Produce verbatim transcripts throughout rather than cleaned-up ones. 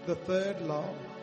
the third law.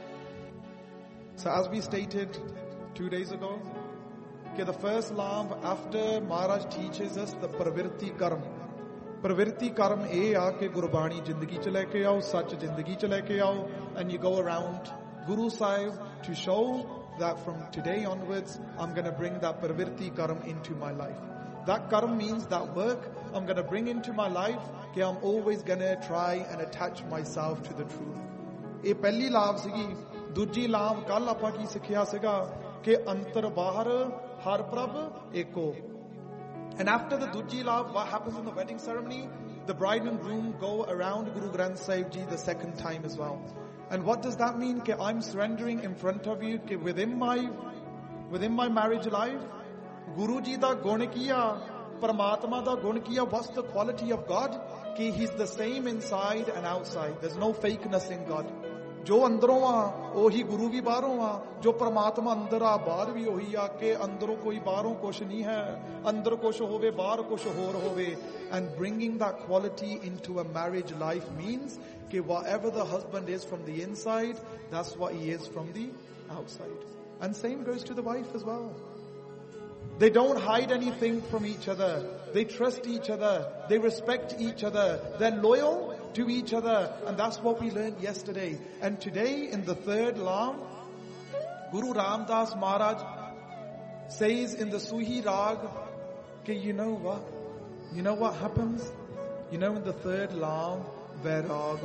So as we stated two days ago, okay, the first law after Maharaj teaches us the pravirti karm. Pravirti karm eh aake gurbani jindagi ch leke aao, sach jindagi ch leke aao, and you go around Guru Sahib to show that from today onwards, I'm going to bring that pravirti karm into my life. That karm means that work I'm going to bring into my life, that I'm always going to try and attach myself to the truth. ਇਹ ਪਹਿਲੀ ਲਾਭ ਸੀਗੀ. ਦੂਜੀ ਲਾਭ ਕੱਲ ਆਪਾਂ ਕੀ ਸਿੱਖਿਆ ਸੀਗਾ ਕਿ ਅੰਤਰ ਬਾਹਰ ਹਰ ਪ੍ਰਭ ਏਕੋ. And after the ਦੂਜੀ ਲਾਭ, what happens in the wedding ceremony? The bride and groom go around Guru Granth Sahib Ji the second time as well. And what does that mean? That I'm surrendering in front of you that within my within my marriage life, Guru Ji da gun kiya, Paramatma da gun kiya. What's the quality of God? That He's the same inside and outside. There's no fakeness in God. जो अंदरों आ ओही गुरु भी बाहरों आ, जो परमात्मा अंदर आ बाहर भी ओही आ के अंदरों कोई बाहरों कुछ नहीं है, अंदर कुछ होवे बाहर कुछ होर होवे. And bringing that quality into a marriage life means that whatever the husband is from the inside, that's what he is from the outside. And same goes to the wife as well. They don't hide anything from each other. They trust each other. They respect each other. They're loyal to each other. And that's what we learned yesterday. And today in the third law, Guru Ram Das Maharaj says in the Suhi Rag, okay, you know what? You know what happens? You know in the third law, Vairag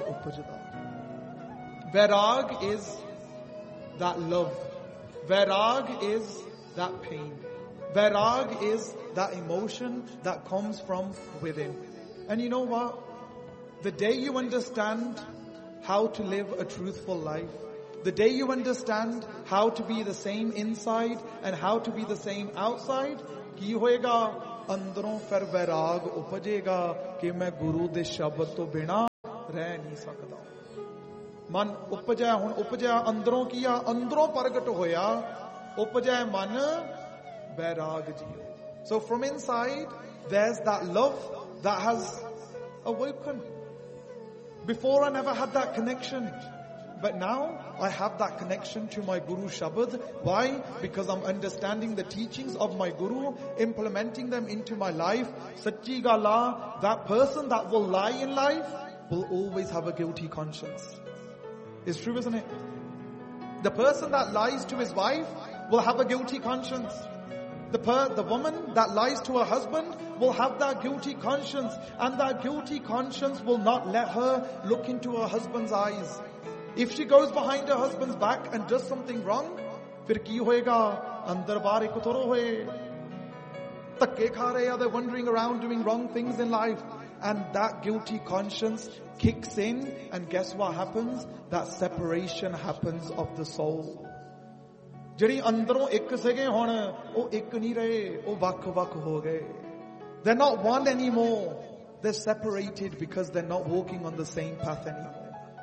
Upajada. Vairag is that love. Vairag is that pain. Vairag is that emotion that comes from within. And you know what? The day you understand how to live a truthful life, the day you understand how to be the same inside and how to be the same outside, ki hoega? अंदरों फिर वैराग उपजेगा कि मैं गुरु दे शब्द तो बिना रह नहीं सकता. मन उपजा हुन उपजा अंदरों किया, अंदरों प्रगट होया, उपजा मन वैराग जियो. So from inside there's that love that has awoken. Before I never had that connection, but now I have that connection to my Guru Shabad. Why? Because I'm understanding the teachings of my Guru, implementing them into my life. Sachi Gala, that person that will lie in life will always have a guilty conscience. It's true, isn't it? The person that lies to his wife will have a guilty conscience. The per, the woman that lies to her husband will have that guilty conscience, and that guilty conscience will not let her look into her husband's eyes. If she goes behind her husband's back and does something wrong, फिर की होएगा? अंदर बाहर एक थोड़ो होए. धक्के खा रहे, they're wandering around doing wrong things in life, and that guilty conscience kicks in, and guess what happens? That separation happens of the soul. ਜਿਹੜੀ ਅੰਦਰੋਂ ਇੱਕ ਸੀਗੇ ਹੁਣ ਉਹ ਇੱਕ ਨਹੀਂ ਰਹੇ, ਉਹ ਵੱਖ-ਵੱਖ ਹੋ ਗਏ. They're not one anymore. They're separated because they're not walking on the same path anymore.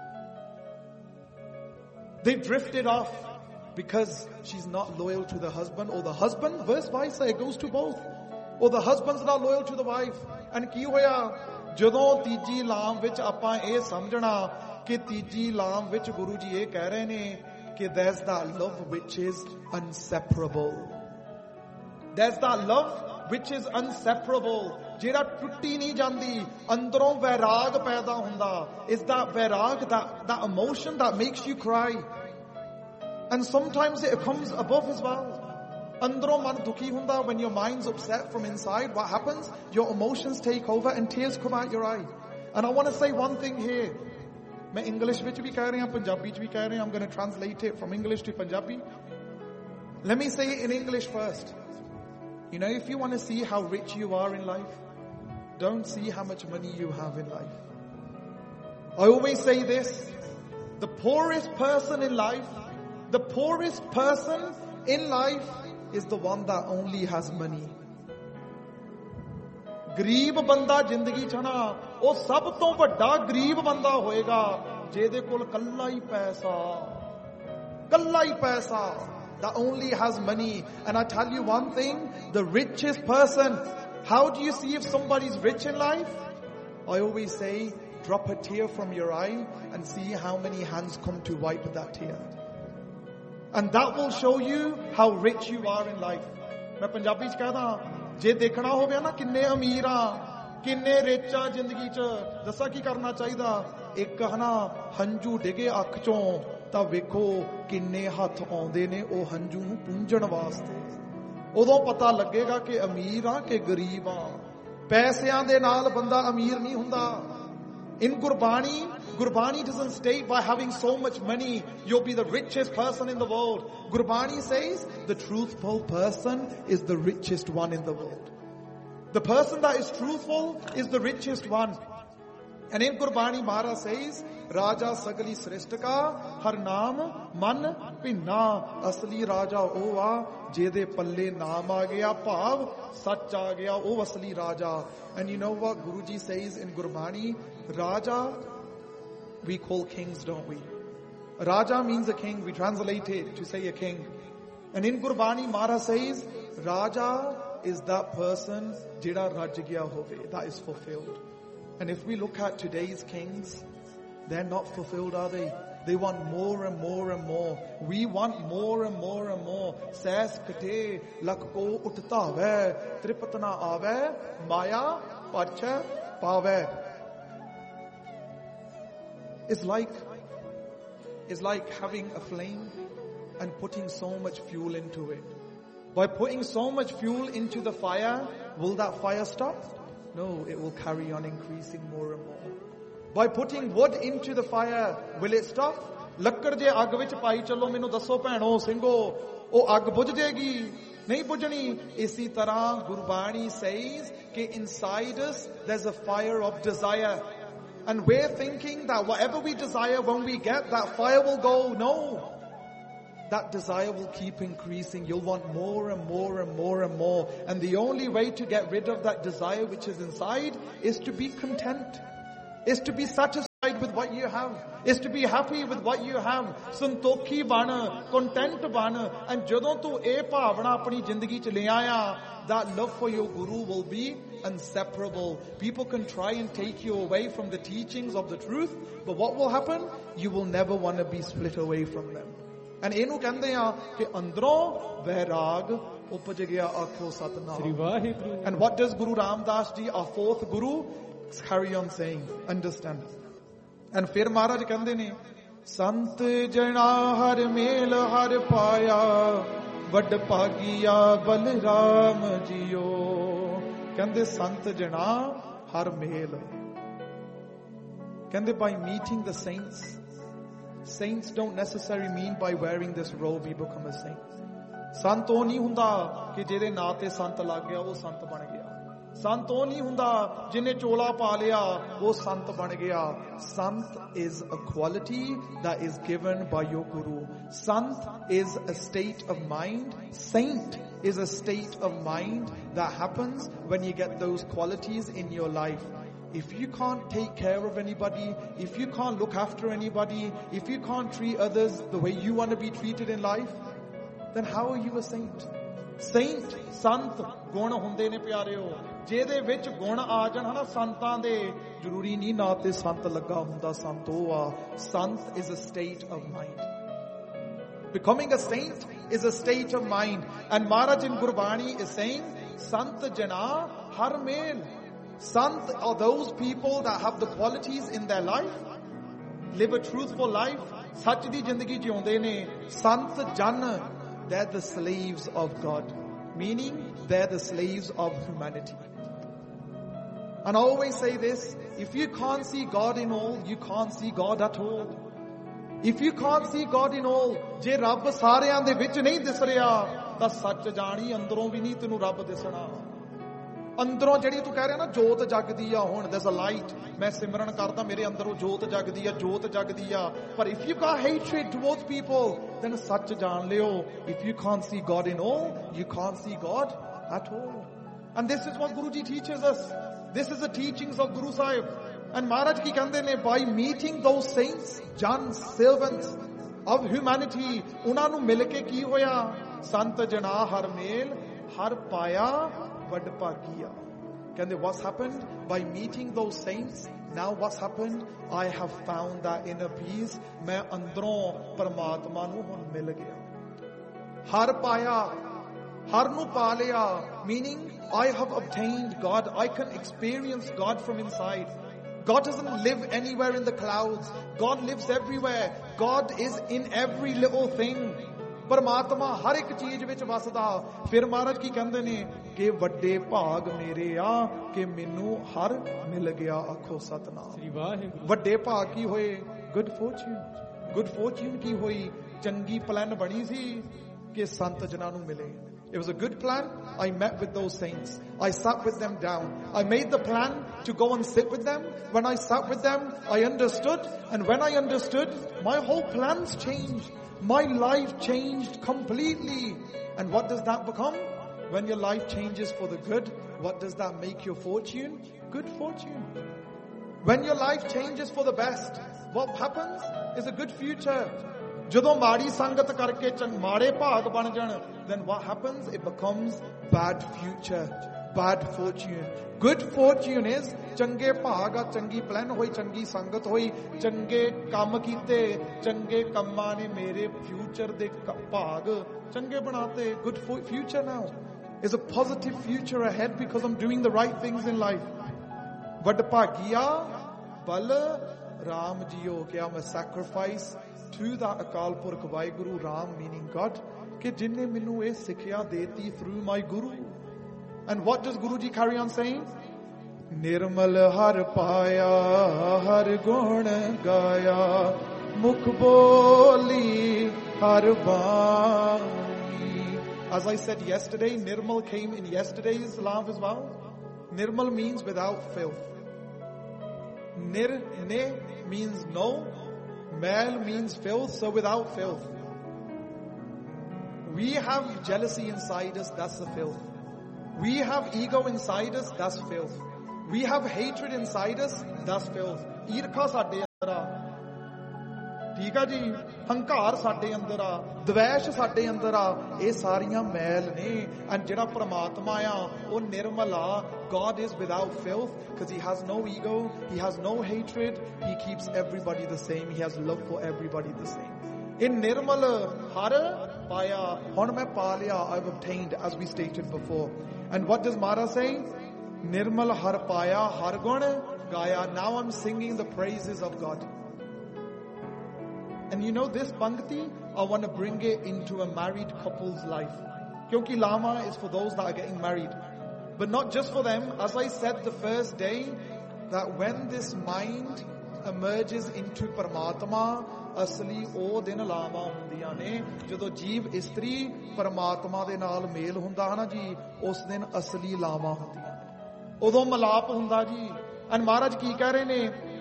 They've drifted off because she's not loyal to the husband, or the husband, verse versa, it goes to both. Or the husband's not loyal to the wife. And ਕੀ ਹੋਇਆ? ਜਦੋਂ ਤੀਜੀ ਲਾਮ ਵਿੱਚ ਆਪਾਂ ਇਹ ਸਮਝਣਾ ਕਿ ਤੀਜੀ ਲਾਮ ਵਿੱਚ ਗੁਰੂ ਜੀ ਇਹ ਕਹਿ ਰਹੇ ਨੇ ਕਿ there's that love which is inseparable. There's that love which is inseparable. ਜਿਹੜਾ ਟੁੱਟੀ ਨਹੀਂ ਜਾਂਦੀ, ਅੰਦਰੋਂ ਵੈਰਾਗ ਪੈਦਾ ਹੁੰਦਾ. Is that ਵੈਰਾਗ, that, that emotion that makes you cry. And sometimes it comes above as well. ਅੰਦਰੋਂ ਮਨ ਦੁਖੀ ਹੁੰਦਾ. When your mind's upset from inside, what happens? Your emotions take over and tears come out your eye. And I want to say one thing here. मैं English ਵਿੱਚ ਵੀ ਕਹਿ ਰਿਹਾ, ਪੰਜਾਬੀ ਚ ਵੀ ਕਹਿ ਰਿਹਾ. I'm going to translate it from English to Punjabi. Let me say it in English first. You know, if you want to see how rich you are in life, don't see how much money you have in life. I always say this. The poorest person in life, the poorest person in life is the one that only has money. ਗਰੀਬ ਬੰਦਾ ਜ਼ਿੰਦਗੀ ਚ ਨਾ, ਉਹ ਸਭ ਤੋਂ ਵੱਡਾ ਗਰੀਬ ਬੰਦਾ ਹੋਏਗਾ ਜਿਹਦੇ ਕੋਲ ਕੱਲਾ ਹੀ ਪੈਸਾ, ਕੱਲਾ ਹੀ ਪੈਸਾ, that only has money. And I tell you one thing, the richest person, how do you see if somebody's rich in life? I always say, drop a tear from your eye and see how many hands come to wipe that tear. And that will show you how rich you are in life. मैं पंजाबी च कहदा जे देखना होवे ना किन्ने अमीर आ किन्ने rich आ जिंदगी च दसा की करना चाहिदा एक हना हंजू डिगे अख चों तां वेखो किन्ने हथ आउंदे ने ओ हंजू नूं पूंजण वास्ते उदों पता लगेगा कि अमीर आ कि गरीब आ पैसिਆਂ ਦੇ ਨਾਲ ਬੰਦਾ ਅਮੀਰ ਨਹੀਂ ਹੁੰਦਾ In Gurbani, Gurbani doesn't state by having so much money, you'll be the richest person in the world. Gurbani says the truthful person is the richest one in the world. The person that is truthful is the richest one. And in Gurbani, Maharaj says, Raja Sagli Srishtaka, Har Naam Man Pinna. Asli Raja Ova, Jede Palle Naam aa gaya, Bhav Sach aa gaya, O Asli Raja. And you know what Guruji says in Gurbani? Raja, we call kings, don't we? Raja means a king. We translate it to say a king. And in Gurbani, Maharaj says, Raja is that person, jida raj gaya hove, that is fulfilled. And if we look at today's kings, they're not fulfilled, are they? They want more and more and more. We want more and more and more. Says kate lakko uttata ve, tripatna ave, maya pacha pave. It's like, it's like having a flame and putting so much fuel into it. By putting so much fuel into the fire, will that fire stop? No, it will carry on increasing more and more. By putting wood into the fire, will it stop? Lakkad je ag vich pai chalo menu dasso bheno singho, oh ag bujh jayegi. Nahi bujhni. Isi tarah Gurbani says कि inside us there's a fire of desire. And we're thinking that whatever we desire, when we get, that fire will go. No. That desire will keep increasing. You'll want more and more and more and more. And the only way to get rid of that desire which is inside is to be content. Is to be satisfied with what you have. Is to be happy with what you have. Santokhi bana, content bana. And jadon tu eh bhavana apni zindagi ch le aaya, that love for your Guru will be inseparable. People can try and take you away from the teachings of the truth, but what will happen? You will never want to be split away from them. And ਇਹਨੂੰ ਕਹਿੰਦੇ ਆ ਕਿ ਅੰਦਰੋਂ ਵੈਰਾਗ ਉਪਜ ਗਿਆ ਆਖੋ Satnam. And what does Guru Ramdas ji, our fourth Guru, carry on saying? Understand. And ਫਿਰ ਮਹਾਰਾਜ ਕਹਿੰਦੇ ਨੇ ਸੰਤ ਜਣਾ ਹਰ ਮੇਲ ਹਰ ਪਾਇਆ ਵੱਡ ਭਾਗੀਆ ਬਲਰਾਮ ਜੀਓ. ਕਹਿੰਦੇ ਸੰਤ ਜਣਾ ਹਰ ਮੇਲ. ਕਹਿੰਦੇ by meeting the saints. Saints don't necessarily mean by wearing this robe you become a saint. Sant ਉਹ ਨਹੀਂ ਹੁੰਦਾ ਕਿ ਜਿਹਦੇ ਨਾਂ ਤੇ ਸੰਤ ਲੱਗ ਗਿਆ ਉਹ ਸੰਤ ਬਣ ਗਿਆ. ਸੰਤ ਉਹ ਨਹੀਂ ਹੁੰਦਾ ਜਿਹਨੇ ਚੋਲਾ ਪਾ ਲਿਆ ਉਹ ਸੰਤ ਬਣ ਗਿਆ. Sant is a quality that is given by your Guru. Sant is a state of mind. Saint is a state of mind that happens when you get those qualities in your life. If you can't take care of anybody, if you can't look after anybody, if you can't treat others the way you want to be treated in life, then how are you a saint? Saint, sant, ਗੁਣ ਹੁੰਦੇ ਨੇ ਪਿਆਰਿਓ. ਜਿਹਦੇ ਵਿੱਚ ਗੁਣ ਆ ਜਾਣ ਹਨਾ ਸੰਤਾਂ ਦੇ, ਜ਼ਰੂਰੀ ਨਹੀਂ ਨਾ ਤੇ ਸੰਤ ਲੱਗਾ ਹੁੰਦਾ. ਸੰਤ ਉਹ ਆ. Sant is a state of mind. Becoming a saint is a state of mind. And Maharaj in Gurbani is saying, Sant jana har mel. Sant are those people that have the qualities in their life, live a truthful life, sach di zindagi jiunde ne. Sant jan, they're the slaves of God, meaning they're the slaves of humanity. And I always say this, if you can't see God in all, you can't see God at all. If you can't see God in all, je Rabb sareyan de vich nahi dis reha, ta sach jaani andron vi nahi tenu Rabb disna. ਅੰਦਰੋਂ ਜਿਹੜੀ ਤੂੰ ਕਹਿ ਰਿਹਾ ਨਾ ਜੋਤ ਜਗਦੀ ਆ ਹੁਣ, there's a light, ਮੈਂ ਸਿਮਰਨ ਕਰਦਾ ਮੇਰੇ ਅੰਦਰੋਂ ਜੋਤ ਜਗਦੀ ਆ, ਜੋਤ ਜਗਦੀ ਆ. ਪਰ if you got hatred towards people, then ਸੱਚ ਜਾਣ ਲਿਓ. If you can't see God in all, you can't see God at all. And this is what Guruji teaches us. This is the teachings of Guru Sahib. And Maharaj ਕੀ ਕਹਿੰਦੇ ਨੇ, by meeting those saints, jans, servants of humanity, ਉਹਨਾਂ ਨੂੰ ਮਿਲ ਕੇ ਕੀ ਹੋਇਆ? ਸੰਤ ਜਨਾ ਹਰ ਮੇਲ ਹਰ ਪਾਇਆ ਵੱਡ ਭਾਗੀਆ. ਕਹਿੰਦੇ what's happened? By meeting those saints, now what's happened? I have found that inner peace. ਮੈਂ ਅੰਦਰੋਂ ਪਰਮਾਤਮਾ ਨੂੰ ਹੁਣ ਮਿਲ ਗਿਆ. ਹਰ ਪਾਇਆ, ਹਰ ਨੂੰ ਪਾ ਲਿਆ. Meaning, I have obtained God. I can experience God from inside. God doesn't live anywhere in the clouds. God lives everywhere. God is in every little thing. ਪਰਮਾਤਮਾ ਹਰ ਇੱਕ ਚੀਜ਼ ਵਿੱਚ ਵਸਦਾ. ਫਿਰ ਮਹਾਰਾਜ ਕੀ ਕਹਿੰਦੇ ਨੇ ਕਿ ਵੱਡੇ ਭਾਗ ਮੇਰੇ ਆ ਕਿ ਮੈਨੂੰ ਹਰ ਮਿਲ ਗਿਆ. ਆਖੋ ਸਤਨਾਮ. ਵੱਡੇ ਭਾਗ ਕੀ ਹੋਏ? Good fortune. ਗੁੱਡ ਫੋਰਚੂਨ ਕੀ ਹੋਈ? ਚੰਗੀ ਪਲਾਨ ਬਣੀ ਸੀ ਕਿ ਸੰਤ ਜਨਾਂ ਨੂੰ ਮਿਲੇ. It was a good plan. I met with those saints. I sat with them down. I made the plan to go and sit with them. When I sat with them, I understood. And when I understood, my whole plans changed. My life changed completely. And what does that become? When your life changes for the good, what does that make your fortune? Good fortune. When your life changes for the best, what happens is a good future. ਜਦੋਂ ਮਾੜੀ ਸੰਗਤ ਕਰਕੇ ਮਾੜੇ ਭਾਗ ਬਣ ਜਾਣ, then what happens? It becomes bad future, bad fortune. Good fortune is ਚੰਗੇ ਭਾਗ ਆ, ਚੰਗੀ ਪਲਾਨ ਹੋਈ, ਚੰਗੀ ਸੰਗਤ ਹੋਈ, ਚੰਗੇ ਕੰਮ ਕੀਤੇ, ਚੰਗੇ ਕੰਮਾਂ ਨੇ ਮੇਰੇ ਫਿਊਚਰ ਦੇ ਭਾਗ ਚੰਗੇ ਬਣਾਤੇ. Good future now is a positive future ahead because I'm doing the right things in life. ਵੱਡ ਭਾਗੀਆ ਬਲ ਰਾਮ ਜੀਓ. ਕਿਆ ਮੈਂ sacrifice to that Akal Purkh Vaiguru Ram, meaning God, ਕਿ ਜਿਨਨੇ ਮੈਨੂੰ ਇਹ ਸਿੱਖਿਆ ਦੇਤੀ through my Guru. And what does Guruji carry on saying? ਨਿਰਮਲ ਹਰ ਪਾਇਆ ਹਰ ਗੁਣ ਗਾਇਆ ਮੁਖ ਬੋਲੀ ਹਰ ਬਾਣੀ. As I said yesterday, Nirmal came in yesterday's lav as well. Nirmal means without filth. Nir, ne means no. Mal means filth, so without filth. We have jealousy inside us, that's the filth. We have ego inside us, that's filth. We have hatred inside us, that's filth. ਈਰਖਾ ਸਾਡੇ ਅੰਦਰ ਆ, ਠੀਕ ਆ ਜੀ, ਹੰਕਾਰ ਸਾਡੇ ਅੰਦਰ ਆ, ਦਵੈਸ਼ ਸਾਡੇ ਅੰਦਰ ਆ, ਇਹ ਸਾਰੀਆਂ ਮੈਲ ਨੇ. ਐਂਡ ਜਿਹੜਾ ਪਰਮਾਤਮਾ ਆ ਉਹ ਨਿਰਮਲ ਆ. God is without filth because he has no ego, he has no hatred, he keeps everybody the same, he has love for everybody the same. In nirmal har paya, hun main pa liya, I've obtained, as we stated before. And what does Mara say? Nirmal har paya har gun gaya. Now I'm singing the praises of God. And you know this Bhakti, I want to bring it into a married couple's life. Kyunki Lama is for those that are getting married. But not just for them. As I said the first day, that when this mind emerges into Paramatma, asli o din lama hundiyan ne. Jadon jeev istri Paramatma de naal mel hunda na ji, us din asli lama hundiyan ne. Udon malap hunda ji. And Maharaj ki keh rahe ne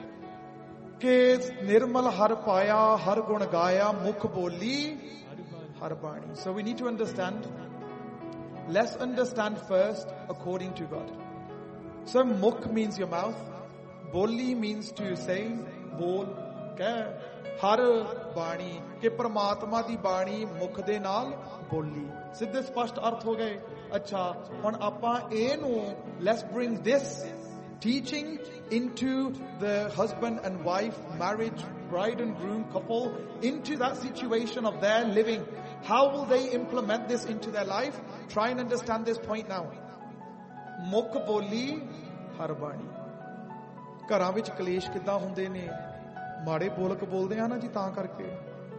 ke nirmal har paya har gun gaya mukh boli har bani. So we need to understand. Let's understand first according to God. So mukh means your mouth. Boli means to say, bol. Okay? Har bani. Ke Paramatma di bani mukh de naal boli. Siddhe spasht arth ho gaye. Acha, hun aapa eh nu, let's bring this teaching into the husband and wife, marriage, bride and groom couple, into that situation of their living. How will they implement this into their life? Try and understand this point now. Mukh boli har bani. ਘਰਾਂ ਵਿੱਚ ਕਲੇਸ਼ ਕਿੱਦਾਂ ਹੁੰਦੇ ਨੇ? ਮਾੜੇ ਬੋਲਕ ਬੋਲਦੇ ਆ ਨਾ ਜੀ, ਤਾਂ ਕਰਕੇ.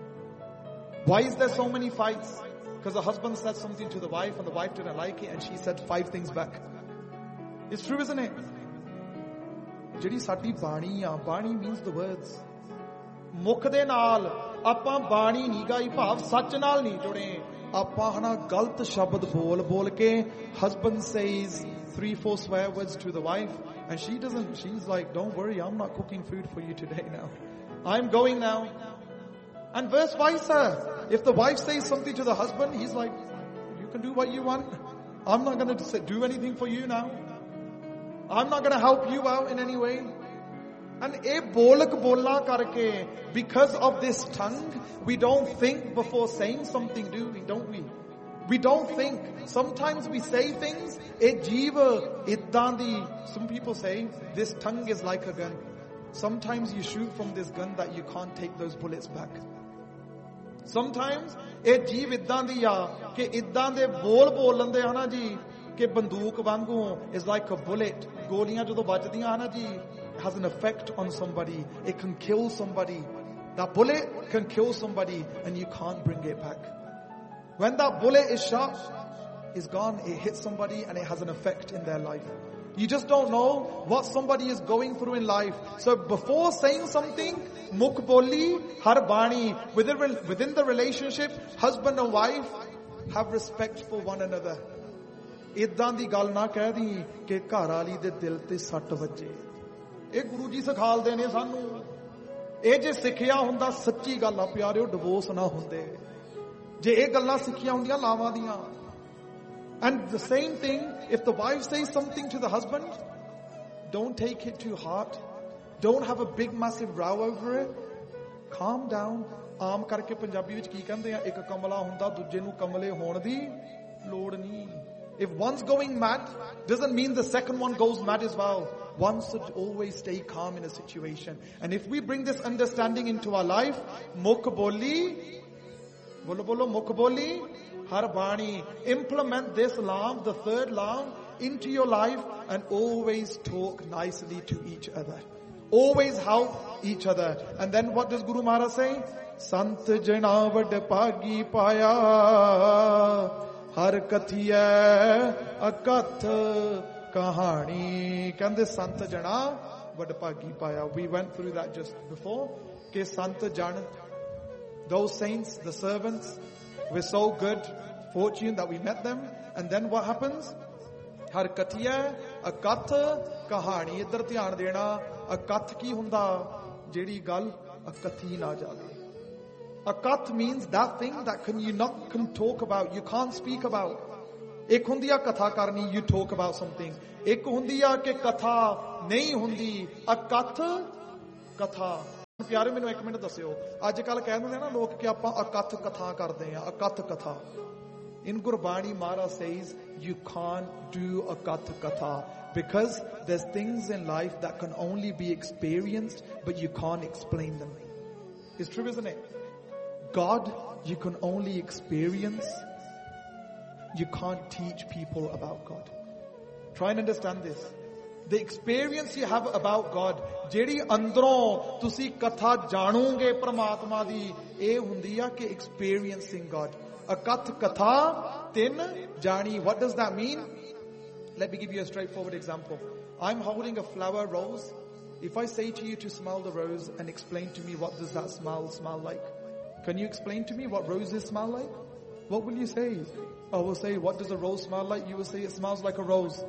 Why is there so many fights? Because the husband said something to the wife and the wife didn't like it and she said five things back. It's true, isn't it? ਜਿਹੜੀ ਸਾਡੀ ਬਾਣੀ ਆ, ਬਾਣੀ means the words. ਮੁਖ ਦੇ ਨਾਲ ਆਪਾਂ ਬਾਣੀ ਨਹੀਂ ਗਾਈ, ਭਾਵ ਸੱਚ ਨਾਲ ਨਹੀਂ ਜੁੜੇ. ਆਪਾਂ ਹਨਾ ਗਲਤ ਸ਼ਬਦ ਬੋਲ ਬੋਲ ਕੇ. Husband says three, four swear words to the wife and she doesn't, she's like, don't worry, I'm not cooking food for you today now. I'm going now. And vice versa. If the wife says something to the husband, he's like, you can do what you want. I'm not going to do anything for you now. I'm not going to help you out in any way. And a bolak bolla karke, because of this tongue, we don't think before saying something, do we? Don't we? We don't think. Sometimes we say things ਇਹ ਜੀਵ ਇਦਾਂ ਦੀ, some people say this tongue is like a gun. Sometimes you shoot from this gun that you can't take those bullets back. Sometimes ਇਹ ਜੀਵ ਇਦਾਂ ਦੀ ਆ ਕਿ ਇਦਾਂ ਦੇ ਬੋਲ ਬੋਲ ਲੈਂਦੇ ਆ ਨਾ ਜੀ ਕਿ ਬੰਦੂਕ ਵਾਂਗੂ is like a bullet. ਗੋਲੀਆਂ ਜਦੋਂ ਵੱਜਦੀਆਂ ਆ ਨਾ ਜੀ, it has an effect on somebody. It can kill somebody. That bullet can kill somebody and you can't bring it back. When that bullet is shot, it's gone. It hits somebody and it has an effect in their life. You just don't know what somebody is going through in life. So before saying something, mukh boli, har bani, within, within the relationship, husband and wife, have respect for one another. ਇਦਾਂ ਦੀ ਗੱਲ ਨਾ ਕਹਿ ਦੀ ਕਿ ਘਰ ਵਾਲੀ ਦੇ ਦਿਲ ਤੇ ਸੱਟ ਵੱਜੇ. ਇਹ ਗੁਰੂ ਜੀ ਸਿਖਾਲਦੇ ਨੇ ਸਾਨੂੰ. ਇਹ ਜੇ ਸਿੱਖਿਆ ਹੁੰਦਾ ਸੱਚੀ ਗੱਲ ਆ ਪਿਆਰਿਓ, ਡਿਵੋਰਸ ਨਾ ਹੁੰਦੇ. ਜੇ ਇਹ ਗੱਲਾਂ ਸਿੱਖੀਆਂ ਹੁੰਦੀਆਂ ਲਾਵਾਂ ਦੀਆਂ. And the same thing, if the wife says something to the husband, don't take it to heart. Don't have a big massive row over it. Calm down. ਆਮ ਕਰਕੇ ਪੰਜਾਬੀ ਵਿੱਚ ਕੀ ਕਹਿੰਦੇ ਆ, ਇੱਕ ਕਮਲਾ ਹੁੰਦਾ ਦੂਜੇ ਨੂੰ ਕਮਲੇ ਹੋਣ ਦੀ ਲੋੜ ਨਹੀਂ. If one's going mad, doesn't mean the second one goes mad as well. One should always stay calm in a situation. And if we bring this understanding into our life, mukh boli, bolo bolo mukh boli, har bani, implement this laam, the third laam, into your life and always talk nicely to each other. Always help each other. And then what does Guru Maharaj say? Sant jana vad bhagi paya, har kathiya akath kahani. Kande sant jana vad bhagi paya. We went through that just before. Ke sant jan, those saints, the servants, we're so good fortune that we met them. And then what happens? Har kathiya akath kahani. Idhar dhyan dena. Akath ki hunda? Jehdi gal akathi na jave. Akath means that thing that can you not can talk about, you can't speak about. Ek hundi a katha karni, you talk about something. Ek hundi a ke katha nahi hundi. Akath katha. ਪਿਆਰੇ ਮੈਨੂੰ ਇੱਕ minute ਦੱਸਿਓ, ਅੱਜ ਕੱਲ ਕਹਿ ਦਿੰਦੇ ਨਾ ਲੋਕ ਕਿ ਆਪਾਂ ਅਕਥ ਕਥਾ ਕਰਦੇ ਆ, ਅਕਥ ਕਥਾ. In Gurbani, Maharaj says you can't do akath katha because there's things in life that can only be experienced but you can't explain them. It's true, isn't it? God, you can only experience. You can't teach people about God. Try and understand this. The experience you have about God, ਜਿਹੜੀ ਅੰਦਰੋਂ ਤੁਸੀਂ ਕਥਾ ਜਾਣੋਗੇ ਪ੍ਰਮਾਤਮਾ ਦੀ, ਇਹ ਹੁੰਦੀ ਆ ਕਿ experiencing God. ਅਕਥ ਕਥਾ ਤਿੰਨ ਜਾਣੀ. What does that mean? Let me give you a straightforward example. I'm holding a flower rose. If I say to you to smell the rose and explain to me what does that smell smell like? Can you explain to me what roses smell like? What will you say? I will say, what does a rose smell like? You will say, it smells like a rose.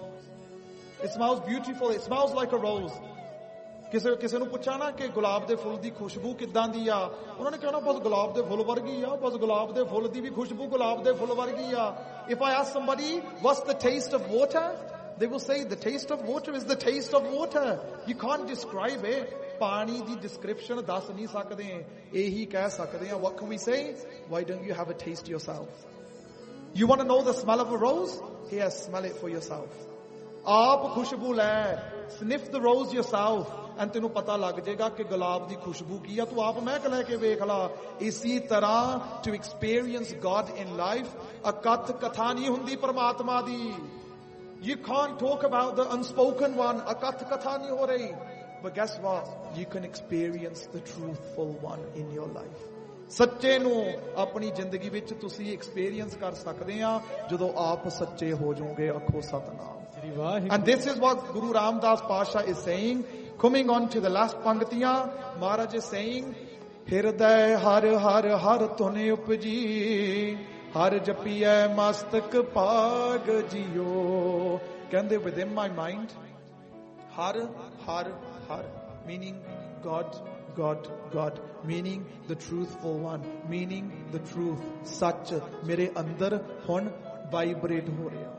It smells beautiful. It smells like a rose. ਕਿਸੇ ਕਿਸੇ ਨੂੰ ਪੁੱਛਾ ਨਾ ਕਿ ਗੁਲਾਬ ਦੇ ਫੁੱਲ ਦੀ ਖੁਸ਼ਬੂ ਕਿੱਦਾਂ ਦੀ ਆ, ਉਹਨਾਂ ਨੇ ਕਹਿਣਾ ਬਸ ਗੁਲਾਬ ਦੇ ਫੁੱਲ ਵਰਗੀ ਆ, ਬਸ ਗੁਲਾਬ ਦੇ ਫੁੱਲ ਦੀ ਵੀ ਖੁਸ਼ਬੂ ਗੁਲਾਬ ਦੇ ਫੁੱਲ ਵਰਗੀ ਆ. If I ask somebody what's the taste of water, they will say the taste of water is the taste of water. You can't describe it. ਪਾਣੀ ਦੀ description ਦੱਸ ਨਹੀਂ ਸਕਦੇ, ਇਹੀ ਕਹਿ ਸਕਦੇ ਆ. What can we say? Why don't you have a taste yourself? You want to know the smell of a rose? Here, smell it for yourself. ਆਪ ਖੁਸ਼ਬੂ ਲੈ, sniff the rose yourself, and ਤੈਨੂੰ ਪਤਾ ਲੱਗ ਜਾਏਗਾ ਕਿ ਗੁਲਾਬ ਦੀ ਖੁਸ਼ਬੂ ਕੀ ਆ. ਤੂੰ ਆਪ ਮਹਿਕ ਲੈ ਕੇ ਵੇਖ ਲਾ. ਇਸੀ ਤਰ੍ਹਾਂ to experience God in life, ਅਕਥ ਕਥਾ ਨਹੀਂ ਹੁੰਦੀ ਪਰਮਾਤਮਾ ਦੀ. You can't talk about the unspoken one. ਅਕਥ ਕਥਾ ਨਹੀਂ ਹੋ ਰਹੀ. But guess what? You can experience the truthful one in your life. ਸੱਚੇ ਨੂੰ ਆਪਣੀ ਜ਼ਿੰਦਗੀ ਵਿੱਚ ਤੁਸੀਂ ਐਕਸਪੀਰੀਅੰਸ ਕਰ ਸਕਦੇ ਆ ਜਦੋਂ ਆਪ ਸੱਚੇ ਹੋ ਜਾਓਗੇ. ਆਖੋ Satnam. And this is what Guru Ramdas Pasha is saying. Coming on to the last Pangtiyan, Maharaj is saying, Hirday har har har tune upji, har japiye mastak pag jiyo. Kande within my mind, har har har, meaning God, God, God, meaning the truthful one, meaning the truth. Sach mere andar hun vibrate ho raha.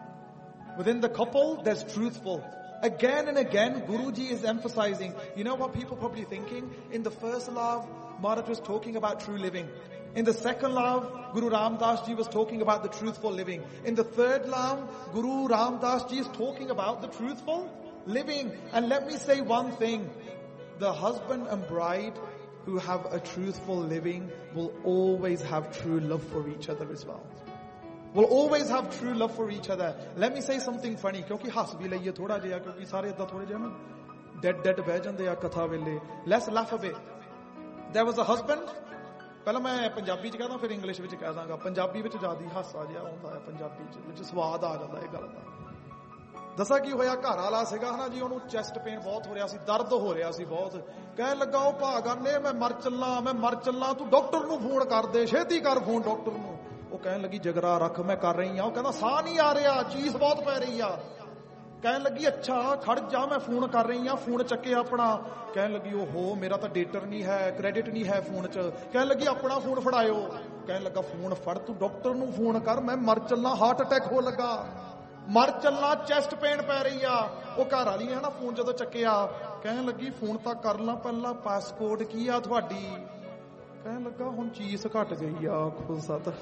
Within the couple, there's truthful. Again and again, Guruji is emphasizing. You know what people probably thinking? In the first love, Maharaj was talking about true living. In the second lam, Guru Ram Das Ji was talking about the truthful living. In the third lam, Guru Ram Das Ji is talking about the truthful living. And let me say one thing. The husband and bride who have a truthful living will always have true love for each other as well. Will always have true love for each other. Let me say something funny. Kyunki has bhi laiye thoda jiha, kyunki sare idda thode jiha na dead dead beh jande ya katha vele. Let's laugh a bit. There was a husband. ਪਹਿਲਾਂ ਮੈਂ ਪੰਜਾਬੀ ਚ ਕਹਦਾ ਫਿਰ English ਵਿੱਚ ਕਹਿ ਦਾਂਗਾ ਪੰਜਾਬੀ ਵਿੱਚ ਜ਼ਿਆਦਾ ਹਾਸਾ ਜਿਹਾ ਆਉਂਦਾ ਹੈ ਪੰਜਾਬੀ ਚ ਵਿੱਚ ਸਵਾਦ ਆ ਜਾਂਦਾ ਇਹ ਗੱਲ ਦਾ ਦੱਸਾਂ ਕੀ ਹੋਇਆ ਘਰ ਵਾਲਾ ਸੀਗਾ ਹਨਾ ਜੀ ਉਹਨੂੰ ਚੈਸਟ ਪੇਨ ਬਹੁਤ ਹੋ ਰਿਹਾ ਸੀ ਦਰਦ ਹੋ ਰਿਹਾ ਸੀ ਬਹੁਤ ਕਹਿਣ ਲੱਗਾ ਉਹ ਭਾਗਾਨੇ ਮੈਂ ਮਰ ਚੱਲਾਂ ਮੈਂ ਮਰ ਚੱਲਾਂ ਤੂੰ ਡਾਕਟਰ ਨੂੰ ਫੋਨ ਕਰ ਦੇ ਛੇਤੀ ਕਰ ਫੋਨ ਡਾਕਟਰ ਨੂੰ ਉਹ ਕਹਿਣ ਲੱਗੀ ਜਗਰਾ ਰੱਖ ਮੈਂ ਕਰ ਰਹੀ ਆ ਉਹ ਕਹਿੰਦਾ ਸਾਹ ਨਹੀਂ ਆ ਰਿਹਾ ਚੀਸ ਬਹੁਤ ਪੈ ਰਹੀ ਆ ਕਹਿਣ ਲੱਗੀ ਅੱਛਾ ਖੜ ਜਾ ਮੈਂ ਫੋਨ ਕਰ ਰਹੀ ਆ ਫੋਨ ਚੱਕਿਆ ਆਪਣਾ ਕਹਿਣ ਲੱਗੀ ਓਹੋ ਮੇਰਾ ਤਾਂ ਡੇਟਰ ਨਹੀਂ ਹੈ ਕ੍ਰੈਡਿਟ ਨਹੀਂ ਹੈ ਫੋਨ 'ਚ ਕਹਿਣ ਲੱਗੀ ਆਪਣਾ ਫੋਨ ਫੜਾਇਓ ਕਹਿਣ ਲੱਗਾ ਫੋਨ ਫੜ ਤੂੰ ਡਾਕਟਰ ਨੂੰ ਫੋਨ ਕਰ ਮੈਂ ਮਰ ਚੱਲਾਂ ਹਾਰਟ ਅਟੈਕ ਹੋ ਲੱਗਾ ਮਰ ਚੱਲਾਂ ਚੈਸਟ ਪੇਨ ਪੈ ਰਹੀ ਆ ਉਹ ਘਰ ਵਾਲੀ ਹੈ ਨਾ ਫੋਨ ਜਦੋਂ ਚੱਕਿਆ ਕਹਿਣ ਲੱਗੀ ਫੋਨ ਤਾਂ ਕਰ ਲਾਂ ਪਹਿਲਾਂ ਪਾਸਪੋਰਟ ਕੀ ਆ ਤੁਹਾਡੀ ਕਹਿਣ ਲੱਗਾ ਹੁਣ ਚੀਸ ਘਟ ਗਈ ਆ ਖੁਸਾ ਤਾਂ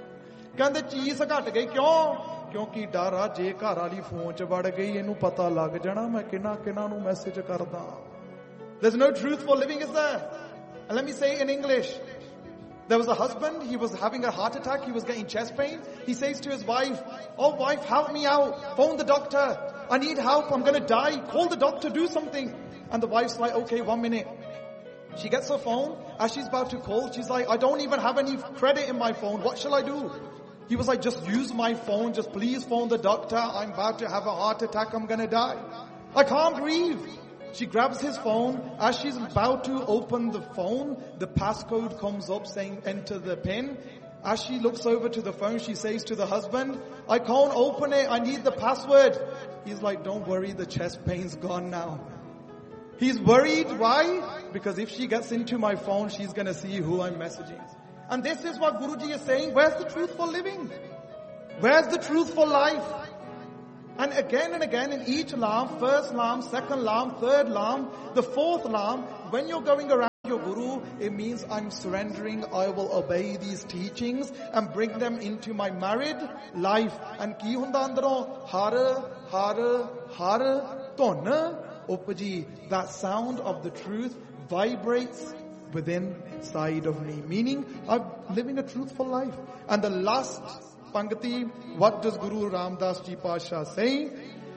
ਕਹਿੰਦੇ ਚੀਸ ਘਟ ਗਈ ਕਿਉਂ ਕਿਉਂਕਿ ਡਰ ਆ ਜੇ ਘਰ ਵਾਲੀ ਫੋਨ 'ਚ ਵੜ ਗਈ ਇਹਨੂੰ ਪਤਾ ਲੱਗ ਜਾਣਾ ਮੈਂ ਕਿਹਨਾਂ ਕਿਹਨਾਂ ਨੂੰ ਮੈਸੇਜ ਕਰਦਾ There's no truthful living, is there? And let me say in English. There was a husband, he was having a heart attack, he was getting chest pain. He says to his wife, oh wife, help me out. Phone the doctor. I need help, I'm going to die. Call the doctor, do something. And the wife's like, okay, one minute. She gets her phone. As she's about to call, she's like, I don't even have any credit in my phone. What shall I do? He was like, just use my phone. Just please phone the doctor. I'm about to have a heart attack. I'm going to die. I can't breathe. She grabs his phone. As she's about to open the phone, the passcode comes up saying enter the pin. As she looks over to the phone, she says to the husband, I can't open it. I need the password. He's like, don't worry. The chest pain's gone now. He's worried. Why? Because if she gets into my phone, she's going to see who I'm messaging. And this is what Guruji is saying. Where's the truthful living? Where's the truthful life? And again and again in each lam, first lam, second lam, third lam, the fourth lam, when you're going around your Guru, it means I'm surrendering, I will obey these teachings and bring them into my married life. And ki hunda andro? Har, har, har, ton, upji. That sound of the truth vibrates within side of me. Meaning, I'm living a truthful life. And the last Pangati, what does Guru Ram Das Ji Pasha say?